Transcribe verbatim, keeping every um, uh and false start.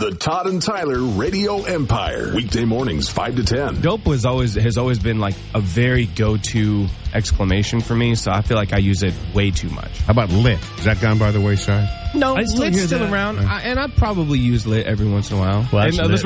The Todd and Tyler Radio Empire. Weekday mornings, five to ten. Dope was always has always been like a very go-to exclamation for me, so I feel like I use it way too much. How about lit? Is that gone by the wayside? No, I still lit's hear still that. around, I, and I probably use lit every once in a while. Well, and, uh, lit.